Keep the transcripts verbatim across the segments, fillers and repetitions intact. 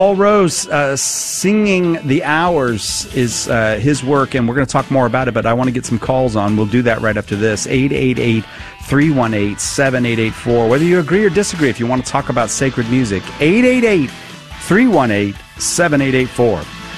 Paul Rose, uh, Singing the Hours is uh, his work, and we're going to talk more about it, but I want to get some calls on. We'll do that right after this. eight eight eight, three one eight, seven eight eight four. Whether you agree or disagree, if you want to talk about sacred music, eight eight eight, three one eight, seven eight eight four.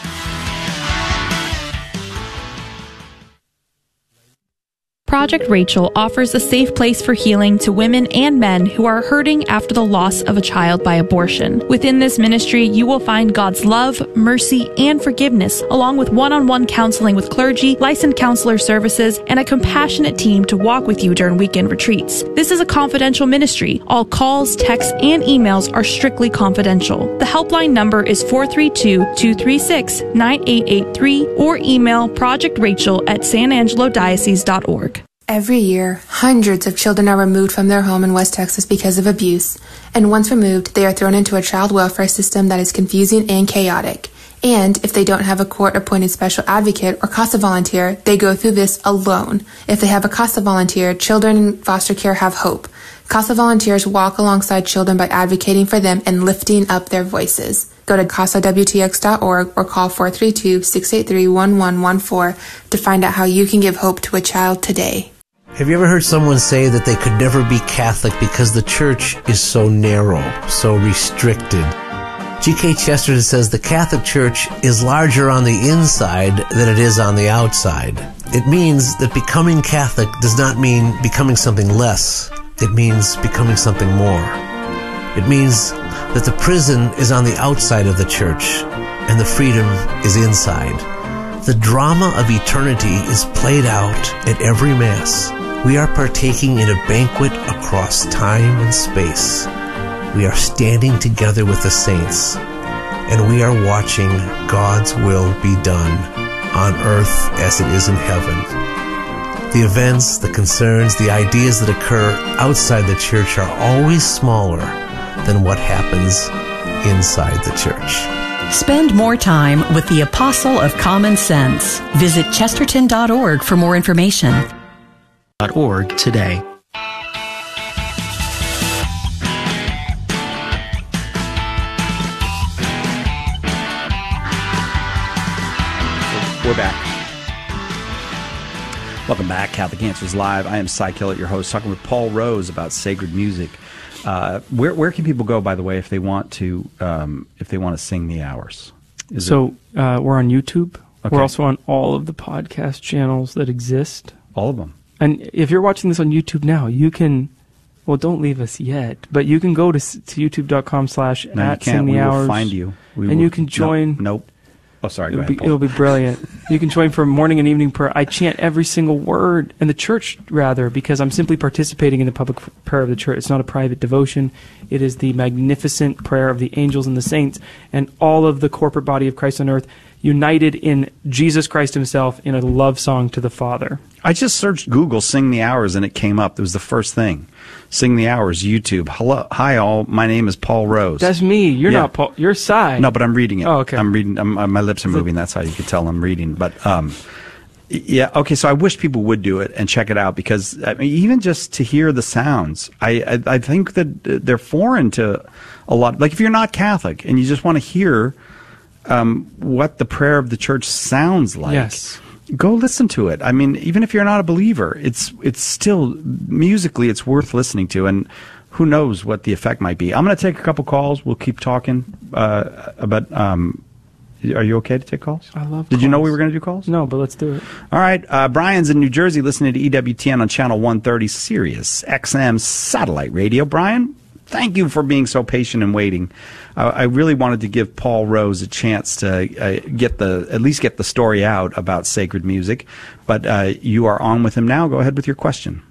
Project Rachel offers a safe place for healing to women and men who are hurting after the loss of a child by abortion. Within this ministry, you will find God's love, mercy, and forgiveness, along with one-on-one counseling with clergy, licensed counselor services, and a compassionate team to walk with you during weekend retreats. This is a confidential ministry. All calls, texts, and emails are strictly confidential. The helpline number is four three two, two three six, nine eight eight three or email project rachel at san angelo diocese dot org. Every year, hundreds of children are removed from their home in West Texas because of abuse, and once removed, they are thrown into a child welfare system that is confusing and chaotic. And if they don't have a court-appointed special advocate or CASA volunteer, they go through this alone. If they have a CASA volunteer, children in foster care have hope. CASA volunteers walk alongside children by advocating for them and lifting up their voices. Go to casa w t x dot org or call four three two, six eight three, one one one four to find out how you can give hope to a child today. Have you ever heard someone say that they could never be Catholic because the church is so narrow, so restricted? G K Chesterton says the Catholic Church is larger on the inside than it is on the outside. It means that becoming Catholic does not mean becoming something less. It means becoming something more. It means that the prison is on the outside of the church and the freedom is inside. The drama of eternity is played out at every Mass. We are partaking in a banquet across time and space. We are standing together with the saints, and we are watching God's will be done on earth as it is in heaven. The events, the concerns, the ideas that occur outside the church are always smaller than what happens inside the church. Spend more time with the Apostle of Common Sense. Visit chesterton dot org for more information. .org today. We're back. Welcome back, Catholic Answers Live. I am Cy Kellett, your host, talking with Paul Rose about sacred music. Uh, where where can people go, by the way, if they want to um, if they want to sing the hours? Is so uh, we're on YouTube. Okay. We're also on all of the podcast channels that exist. All of them. And if you're watching this on YouTube now, you can, well, don't leave us yet, but you can go to, to youtube.com slash no, at Sing the we Hours. Will find you. We and will, you can join. No, nope. Oh, sorry. It'll go ahead, be, it'll be brilliant. You can join for morning and evening prayer. I chant every single word in the church, rather, because I'm simply participating in the public prayer of the church. It's not a private devotion. It is the magnificent prayer of the angels and the saints and all of the corporate body of Christ on earth, united in Jesus Christ himself in a love song to the Father. I just searched Google Sing the Hours and it came up. It was the first thing. Sing the Hours, YouTube. Hello, hi all. My name is Paul Rose. That's me. You're yeah. not Paul. You're Cy. No, but I'm reading it. Oh, okay. I'm reading. I'm, my lips are moving. That's how you can tell I'm reading. But um, yeah. Okay. So I wish people would do it and check it out because I mean, even just to hear the sounds, I, I I think that they're foreign to a lot. Like if you're not Catholic and you just want to hear um, what the prayer of the church sounds like. Yes. Go listen to it. I mean, even if you're not a believer, it's it's still musically it's worth listening to, and who knows what the effect might be. I'm going to take a couple calls. We'll keep talking uh, about. Um, are you okay to take calls? I love. Did calls. you know we were going to do calls? No, but let's do it. All right. Uh, Brian's in New Jersey, listening to E W T N on channel one thirty, Sirius X M satellite radio. Brian, thank you for being so patient and waiting. Uh, I really wanted to give Paul Rose a chance to uh, get the at least get the story out about sacred music, but uh, you are on with him now. Go ahead with your question.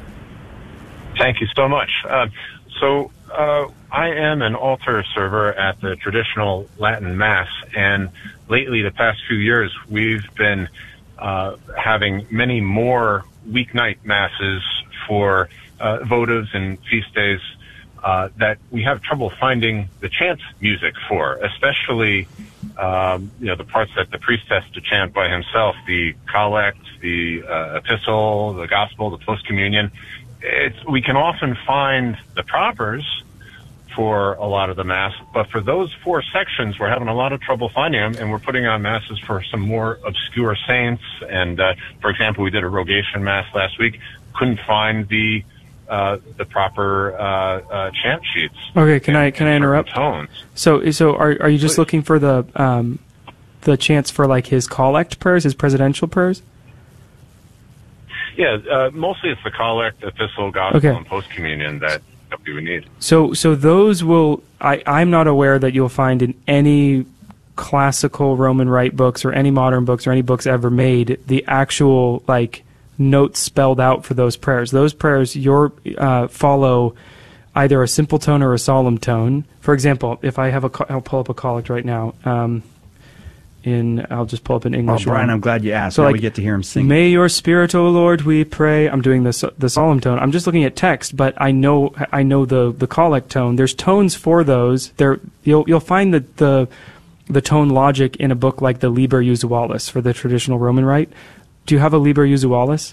Thank you so much. Uh, so uh, I am an altar server at the traditional Latin Mass, and lately, the past few years, we've been uh, having many more weeknight masses for uh, votives and feast days Uh, that we have trouble finding the chant music for, especially, um, you know, the parts that the priest has to chant by himself, the collect, the uh, epistle, the gospel, the post-communion. It's, we can often find the propers for a lot of the Mass. But for those four sections, we're having a lot of trouble finding them, and we're putting on Masses for some more obscure saints. And, uh, for example, we did a Rogation Mass last week, couldn't find the uh, the proper uh, uh, chant sheets. Okay, can and, I can I interrupt? Tones. So, so are are you just Please. looking for the um, the chants for like his collect prayers, his presidential prayers? Yeah, uh, mostly it's the collect, epistle, gospel, Okay. and post communion that, that we would need. So, so those will. I I'm not aware that you'll find in any classical Roman Rite books or any modern books or any books ever made the actual like notes spelled out for those prayers. Those prayers your uh, follow either a simple tone or a solemn tone. For example, if I have a, co- I'll pull up a collect right now. Um, in I'll just pull up an Oh, English Brian, one. I'm glad you asked. So, now like, we get to hear him sing. May your Spirit, O Lord, we pray. I'm doing the so- the solemn tone. I'm just looking at text, but I know I know the the collect tone. There's tones for those. There you'll you'll find the the the tone logic in a book like the Liber Usualis for the traditional Roman Rite. Do you have a Liber Usualis?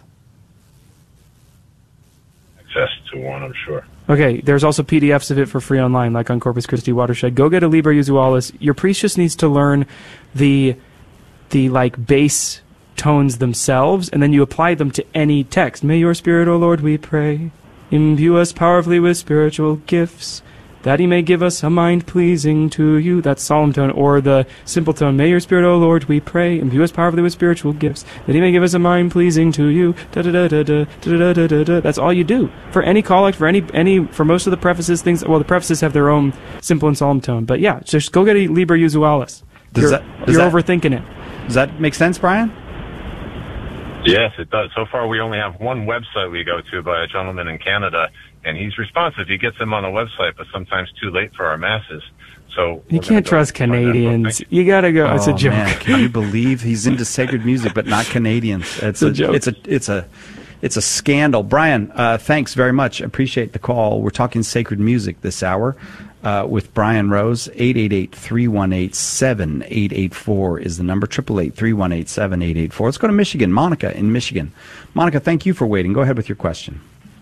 Access to one, I'm sure. Okay, there's also P D Fs of it for free online, like on Corpus Christi Watershed. Go get a Liber Usualis. Your priest just needs to learn the the like bass tones themselves, and then you apply them to any text. May your Spirit, O Lord, we pray, imbue us powerfully with spiritual gifts, that he may give us a mind pleasing to you. That's solemn tone. Or the simple tone. May your Spirit, O Lord, we pray, imbue us powerfully with spiritual gifts, that he may give us a mind pleasing to you. Da da da da da da da da da. That's all you do for any collect, for any any for most of the prefaces. Things. Well, the prefaces have their own simple and solemn tone. But yeah, just go get a Liber Usualis. Does you're that- does you're that- overthinking it. Does that make sense, Brian? Yes, it does. So far, we only have one website we go to by a gentleman in Canada, and he's responsive. He gets them on the website, but sometimes too late for our Masses. So You we're gonna can't go trust find that book. Canadians. Thank you. You gotta go. It's a Oh, joke. man, can you believe he's into sacred music, but not Canadians? It's, a joke. It's a it's a it's a scandal. Brian, uh, thanks very much. Appreciate the call. We're talking sacred music this hour uh, with Brian Rose. eight eight eight, three one eight, seven eight eight four is the number. eight eight eight, three one eight, seven eight eight four. Let's go to Michigan. Monica in Michigan. Monica, thank you for waiting. Go ahead with your question.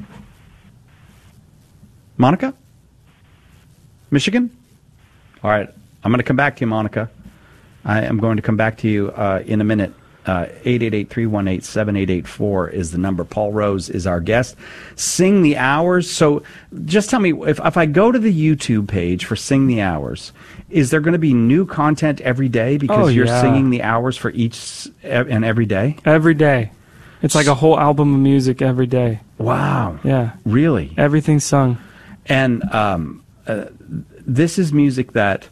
Monica? Michigan? All right. I'm going to come back to you, Monica. I am going to come back to you uh, in a minute. Uh, eight eight eight, three one eight, seven eight eight four is the number. Paul Rose is our guest. Sing the Hours. So just tell me, if, if I go to the YouTube page for Sing the Hours, is there going to be new content every day because Oh, you're yeah. singing the hours for each s- and every day? Every day. It's like a whole album of music every day. Wow. Yeah. Really? Everything's sung. And um, uh, this is music that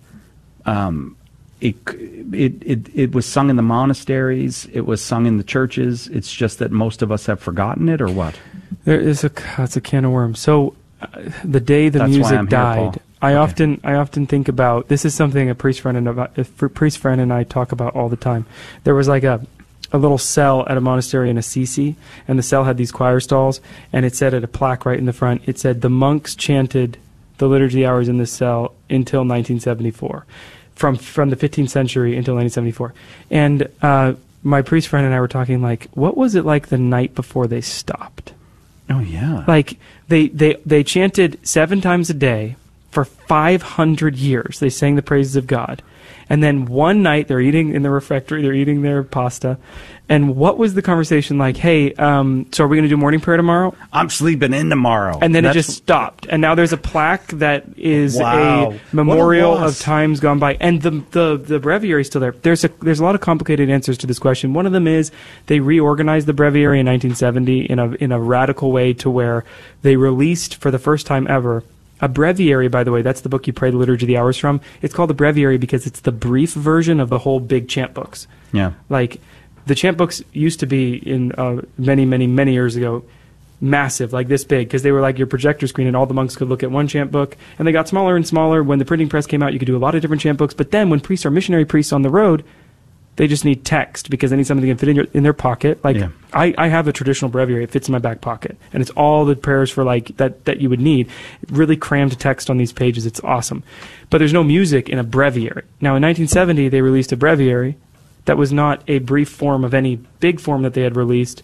um, it, it it it was sung in the monasteries. It was sung in the churches. It's just that most of us have forgotten it, or what? There is a it's a can of worms. So uh, the day the That's why music I'm here, died, Paul. I Okay. often I often think about this is something a priest friend and a, a priest friend and I talk about all the time. There was like a a little cell at a monastery in Assisi, and the cell had these choir stalls, and it said at a plaque right in the front, it said the monks chanted the liturgy hours in this cell until nineteen seventy-four, from from the fifteenth century until nineteen seventy-four. And uh, my priest friend and I were talking like, what was it like the night before they stopped? Oh yeah. Like they, they, they chanted seven times a day for five hundred years. They sang the praises of God. And then one night they're eating in the refectory, they're eating their pasta. And what was the conversation like? Hey, um, so are we going to do morning prayer tomorrow? I'm sleeping in tomorrow. And then That's- it just stopped. And now there's a plaque that is Wow. a memorial What a of loss. times gone by. And the, the, the breviary is still there. There's a, there's a lot of complicated answers to this question. One of them is they reorganized the breviary in nineteen seventy in a, in a radical way to where they released for the first time ever a breviary, by the way. That's the book you pray the Liturgy of the Hours from. It's called the breviary because it's the brief version of the whole big chant books. Yeah. Like, the chant books used to be in uh, many, many, many years ago, massive, like this big, because they were like your projector screen, and all the monks could look at one chant book. And they got smaller and smaller. When the printing press came out, you could do a lot of different chant books. But then when priests are missionary priests on the road, they just need text because they need something that can fit in, your, in their pocket. Like, Yeah. I, I have a traditional breviary. It fits in my back pocket. And it's all the prayers for like that, that you would need. Really crammed text on these pages. It's awesome. But there's no music in a breviary. Now, in nineteen seventy, they released a breviary that was not a brief form of any big form that they had released.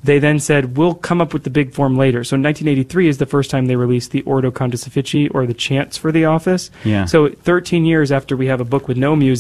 They then said, we'll come up with the big form later. So nineteen eighty-three is the first time they released the Ordo Condicifici, or the chants for the office. Yeah. So thirteen years after we have a book with no music,